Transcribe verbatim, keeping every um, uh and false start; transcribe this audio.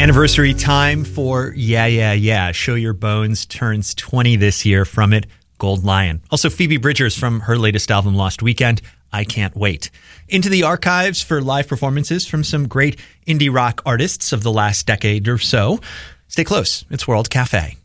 Anniversary time for Yeah, Yeah, Yeah. Show Your Bones turns twenty this year. From it, Gold Lion. Also, Phoebe Bridgers from her latest album, Lost Weekend. I Can't Wait. Into the archives for live performances from some great indie rock artists of the last decade or so. Stay close. It's World Cafe.